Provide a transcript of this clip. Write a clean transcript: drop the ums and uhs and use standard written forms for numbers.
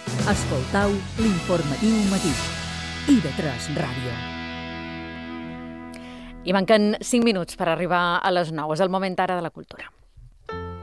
Escoltau l'informatiu matí. IB3 Ràdio. I manquen 5 minuts per arribar a les 9. És el moment ara de la cultura.